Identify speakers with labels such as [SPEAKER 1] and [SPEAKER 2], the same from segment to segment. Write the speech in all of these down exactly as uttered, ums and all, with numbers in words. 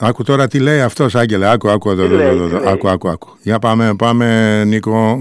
[SPEAKER 1] Άκου τώρα τι λέει αυτός, Άγγελε. Άκου, άκου, εδώ, εδώ, εδώ, εδώ, άκου, άκου, άκου. Για πάμε, πάμε, Νίκο.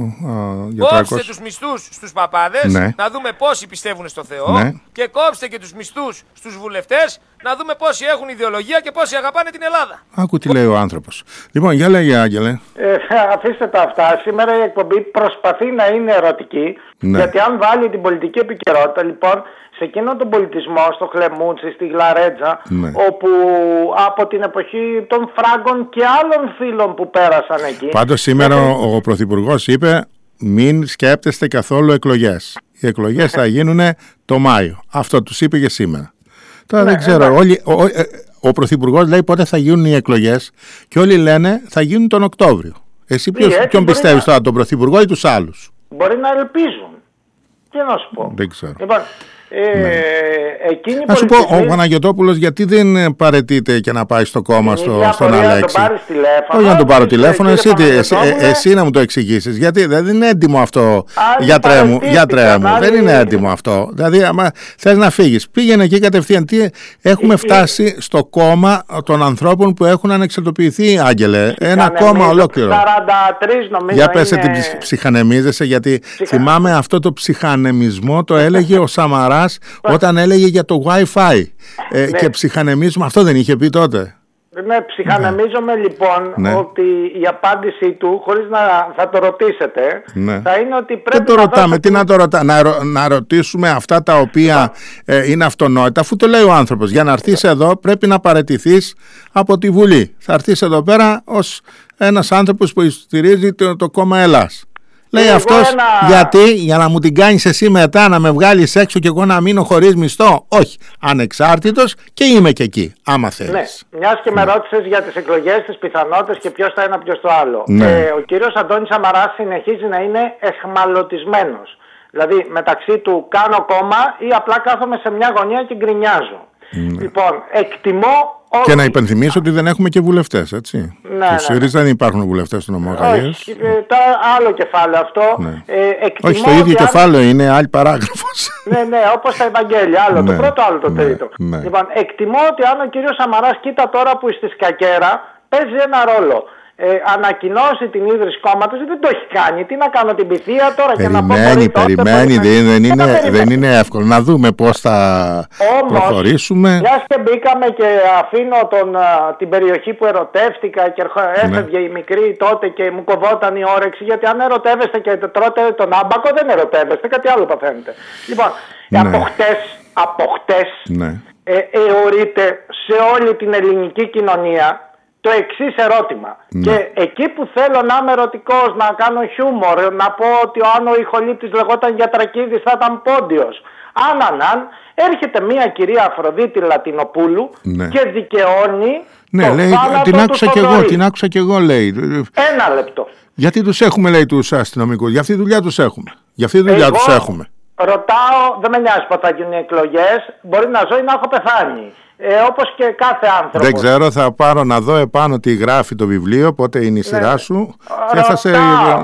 [SPEAKER 2] Κόψτε τους μισθούς στους παπάδες, ναι. να δούμε πόσοι πιστεύουν στο Θεό. Ναι. Και κόψτε και τους μισθούς στους βουλευτές, να δούμε πόσοι έχουν ιδεολογία και πόσοι αγαπάνε την Ελλάδα.
[SPEAKER 1] Άκου τι λέει ο άνθρωπος. Λοιπόν, για λέγε, Άγγελε.
[SPEAKER 3] Ε, αφήστε τα αυτά. Σήμερα η εκπομπή προσπαθεί να είναι ερωτική. Ναι. Γιατί αν βάλει την πολιτική επικαιρότητα, λοιπόν, σε εκείνον τον πολιτισμό, στο Χλεμούτσι, στη Γλαρέτζα, ναι. όπου από την εποχή των Φράγκων και άλλων φίλων που πέρασαν εκεί.
[SPEAKER 1] Πάντως σήμερα και... ο, ο Πρωθυπουργός είπε μην σκέπτεστε καθόλου εκλογές. Οι εκλογές θα γίνουν το Μάιο. Αυτό τους είπε και σήμερα. Τώρα ναι, δεν ξέρω. Ναι. Όλοι, ο, ο, ο Πρωθυπουργός λέει πότε θα γίνουν οι εκλογές και όλοι λένε θα γίνουν τον Οκτώβριο. Εσύ ποιος, ναι, ποιον πιστεύεις τώρα, να... τον Πρωθυπουργό ή τους άλλους?
[SPEAKER 3] Μπορεί να ελπίζουν. Τι να σου πω.
[SPEAKER 1] Δεν ξέρω.
[SPEAKER 3] Λοιπόν, Ε, ναι. εκείνη
[SPEAKER 1] να σου πω, ο Παναγιωτόπουλος γιατί δεν παραιτείται και να πάει στο κόμμα στο, στον Αλέξη? Όχι να τον πάρω τηλέφωνο, εσύ, εσύ, ε, εσύ να μου το εξηγήσεις. Γιατί δεν είναι έντιμο αυτό, γιατρέ μου, γιατρέ μου. Δεν είναι έντιμο αυτό. Δηλαδή, άμα θες να φύγεις, πήγαινε εκεί κατευθείαν. Τι, έχουμε φτάσει στο κόμμα των ανθρώπων που έχουν ανεξαρτοποιηθεί, Άγγελε. Ένα κόμμα ολόκληρο.
[SPEAKER 3] σαράντα τρεις νομίζω.
[SPEAKER 1] Για πες τι ψυχανεμίζεσαι, γιατί θυμάμαι αυτό το ψυχανεμισμό το έλεγε ο Σαμαράς όταν έλεγε για το Wi-Fi ε, ναι. και ψυχανεμίζουμε, αυτό δεν είχε πει τότε?
[SPEAKER 3] Ναι, ψυχανεμίζομαι ναι. λοιπόν ναι. ότι η απάντησή του, χωρίς να θα το ρωτήσετε, ναι. θα είναι ότι πρέπει
[SPEAKER 1] δεν το
[SPEAKER 3] να
[SPEAKER 1] ρωτάμε,
[SPEAKER 3] δώσετε...
[SPEAKER 1] τι να το ρωτάμε, να, ρω... να ρωτήσουμε αυτά τα οποία ε, είναι αυτονόητα, αφού το λέει ο άνθρωπος. Για να έρθεις εδώ πρέπει να παραιτηθείς από τη Βουλή. Θα έρθεις εδώ πέρα ως ένας άνθρωπος που στηρίζει το, το κόμμα Ελλάς. Λέει εγώ αυτός, ένα... γιατί, για να μου την κάνεις εσύ μετά, να με βγάλεις έξω και εγώ να μείνω χωρίς μισθό? Όχι, ανεξάρτητος και είμαι και εκεί, άμα θέλεις.
[SPEAKER 3] Ναι, μιας και με ναι. ρώτησες για τις εκλογές, τις πιθανότητες και ποιος θα είναι ποιος το άλλο. Ναι. Ε, ο κύριος Αντώνης Σαμαράς συνεχίζει να είναι εχμαλωτισμένος. Δηλαδή μεταξύ του κάνω κόμμα ή απλά κάθομαι σε μια γωνία και γκρινιάζω. Ναι. Λοιπόν, εκτιμώ.
[SPEAKER 1] Και να υπενθυμίσω ότι δεν έχουμε και βουλευτές, έτσι.
[SPEAKER 3] Ναι,
[SPEAKER 1] του ΣΥΡΙΖΑ ναι. δεν υπάρχουν βουλευτές των Ομογαΐες.
[SPEAKER 3] Όχι, το άλλο κεφάλαιο αυτό.
[SPEAKER 1] Ναι.
[SPEAKER 3] Ε,
[SPEAKER 1] Όχι, το ίδιο κεφάλαιο αν... είναι άλλη παράγραφος.
[SPEAKER 3] Ναι, ναι, όπως τα Ευαγγέλια, άλλο ναι, το πρώτο, άλλο το τρίτο. Ναι, ναι. Λοιπόν, εκτιμώ ότι αν ο κύριος Σαμαράς, κοίτα τώρα που στη Σκακέρα, παίζει ένα ρόλο. Ε, ανακοινώσει την ίδρυση κόμματος, δεν το έχει κάνει. Τι να κάνω την πυθία τώρα
[SPEAKER 1] περιμένει,
[SPEAKER 3] και να πω μπορεί,
[SPEAKER 1] περιμένει, τότε, δεν, δεν, είναι, δεν, δεν είναι εύκολο. Να δούμε πώς θα όμως, προχωρήσουμε.
[SPEAKER 3] Μιας και μπήκαμε και αφήνω τον, την περιοχή που ερωτεύτηκα και έφευγε ναι. η μικρή τότε και μου κοβόταν η όρεξη, γιατί αν ερωτεύεστε και τρώτε τον άμπακο δεν ερωτεύεστε, κάτι άλλο παθαίνετε. Λοιπόν, ναι. από χτες, από χτες
[SPEAKER 1] ναι.
[SPEAKER 3] ε, αιωρείται σε όλη την ελληνική κοινωνία το εξής ερώτημα. Ναι. Και εκεί που θέλω να είμαι ερωτικός, να κάνω χιούμορ, να πω ότι ο Άνω Ιχολήπτης λεγόταν Γιατρακίδης, θα ήταν Πόντιος. Αν, αν, αν, έρχεται μια κυρία Αφροδίτη Λατινοπούλου ναι. και δικαιώνει
[SPEAKER 1] ναι,
[SPEAKER 3] το
[SPEAKER 1] λέει,
[SPEAKER 3] θάνατο
[SPEAKER 1] την άκουσα
[SPEAKER 3] του
[SPEAKER 1] και
[SPEAKER 3] Θοδωρή.
[SPEAKER 1] εγώ, την άκουσα και εγώ, λέει.
[SPEAKER 3] Ένα λεπτό.
[SPEAKER 1] Γιατί τους έχουμε, λέει, τους αστυνομικούς? Για αυτή τη δουλειά τους έχουμε. Για αυτή τη δουλειά
[SPEAKER 3] εγώ
[SPEAKER 1] τους έχουμε.
[SPEAKER 3] Ρωτάω, δεν με νοιάζει πότε θα γίνουν οι εκλογές, μπορεί να ζω ή να έχω πεθάνει. Ε, όπως και κάθε άνθρωπος.
[SPEAKER 1] Δεν ξέρω, θα πάρω να δω επάνω τι γράφει το βιβλίο, πότε είναι η σειρά σου ναι. και θα, σε, θα,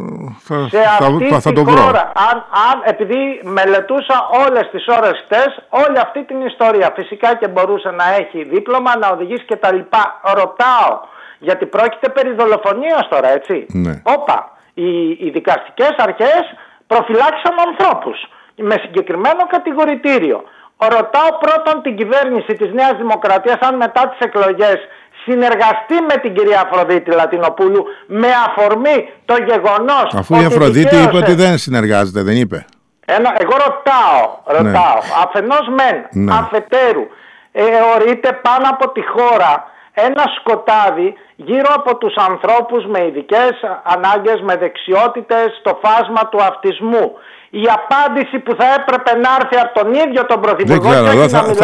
[SPEAKER 1] θα,
[SPEAKER 3] σε
[SPEAKER 1] θα, θα, θα το βρω.
[SPEAKER 3] Χώρα, αν, αν, επειδή μελετούσα όλες τις ώρες χτες, όλη αυτή την ιστορία, φυσικά και μπορούσε να έχει δίπλωμα, να οδηγήσει και τα λοιπά. Ρωτάω, γιατί πρόκειται περί δολοφονίας τώρα, έτσι.
[SPEAKER 1] Ναι.
[SPEAKER 3] Όπα, οι, οι δικαστικές αρχές προφυλάξαν ανθρώπους με συγκεκριμένο κατηγορητήριο. Ρωτάω πρώτον την κυβέρνηση της Νέας Δημοκρατίας αν μετά τις εκλογές συνεργαστεί με την κυρία Αφροδίτη Λατινοπούλου με αφορμή το γεγονός.
[SPEAKER 1] Αφού η Αφροδίτη δικαίωσε... είπε ότι δεν συνεργάζεται, δεν είπε?
[SPEAKER 3] Ένα, εγώ ρωτάω, ρωτάω. Ναι. Αφενός μεν, ναι. αφετέρου, εωρείται πάνω από τη χώρα ένα σκοτάδι γύρω από τους ανθρώπους με ειδικές ανάγκες, με δεξιότητες στο φάσμα του αυτισμού. Η απάντηση που θα έπρεπε να έρθει από τον ίδιο τον Πρωθυπουργό.
[SPEAKER 1] Δεν ξέρω, εδώ θα, θα,